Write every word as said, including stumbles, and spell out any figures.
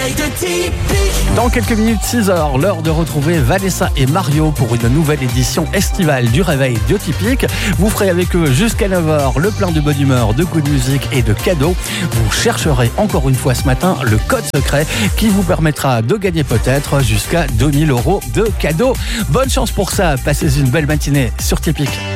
Dans quelques minutes, six heures, l'heure de retrouver Vanessa et Mario pour une nouvelle édition estivale du Réveil d'Atypique. Vous ferez avec eux jusqu'à neuf heures le plein de bonne humeur, de good music et de cadeaux. Vous chercherez encore une fois ce matin le code secret qui vous permettra de gagner peut-être jusqu'à deux mille euros de cadeaux. Bonne chance pour ça, passez une belle matinée sur Typique.